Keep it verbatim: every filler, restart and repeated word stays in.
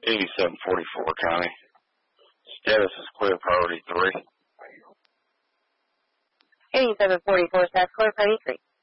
eighty-seven forty-four County. Status is clear, priority three. eighty-seven forty-four, status clear, priority three.